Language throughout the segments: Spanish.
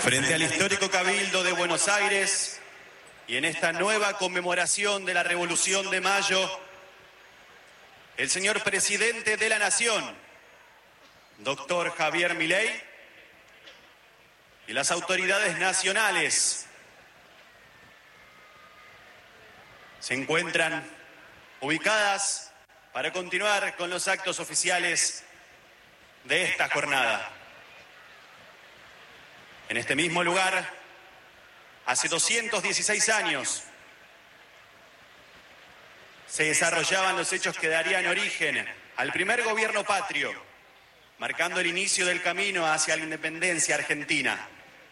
Frente al histórico Cabildo de Buenos Aires y en esta nueva conmemoración de la Revolución de Mayo, el señor Presidente de la Nación, doctor Javier Milei, y las autoridades nacionales se encuentran ubicadas para continuar con los actos oficiales de esta jornada. En este mismo lugar, hace 216 años, se desarrollaban los hechos que darían origen al primer gobierno patrio, marcando el inicio del camino hacia la independencia argentina.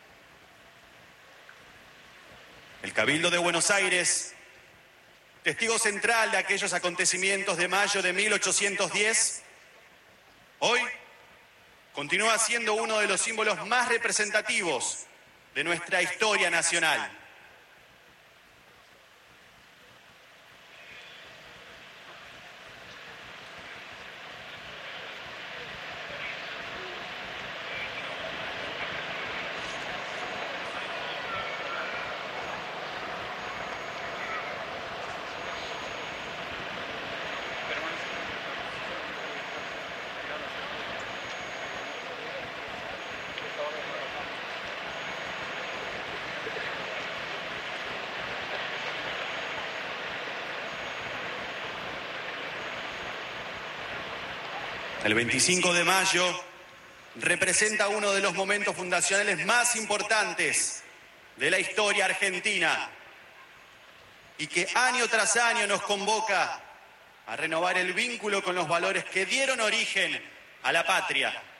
El Cabildo de Buenos Aires, testigo central de aquellos acontecimientos de mayo de 1810, hoy continúa siendo uno de los símbolos más representativos de nuestra historia nacional. El 25 de mayo representa uno de los momentos fundacionales más importantes de la historia argentina y que año tras año nos convoca a renovar el vínculo con los valores que dieron origen a la patria.